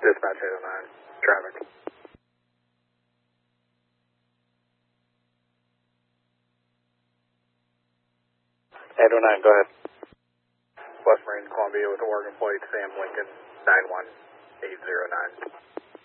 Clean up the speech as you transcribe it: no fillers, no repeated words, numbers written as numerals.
Dispatch 809, traffic. 809, go ahead. West Marine Columbia with the Oregon plate, Sam Lincoln 91809.